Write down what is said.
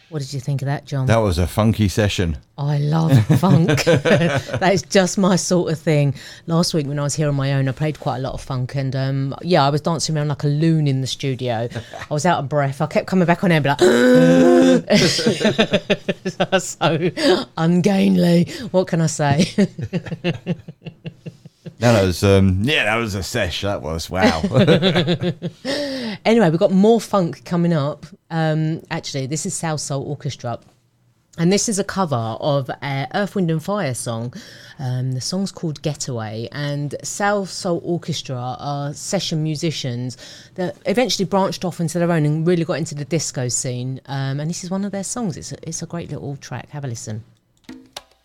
What did you think of that, John? That was a funky session. I love funk. That is just my sort of thing. Last week when I was here on my own, I played quite a lot of funk, and I was dancing around like a loon in the studio. I was out of breath. I kept coming back on air and be like, so ungainly. What can I say? That was that was a sesh. That was wow. Anyway, we've got more funk coming up. Actually, this is South Soul Orchestra, and this is a cover of Earth, Wind and Fire song. The song's called Getaway, and South Soul Orchestra are session musicians that eventually branched off into their own and really got into the disco scene. And this is one of their songs. It's a great little track. Have a listen.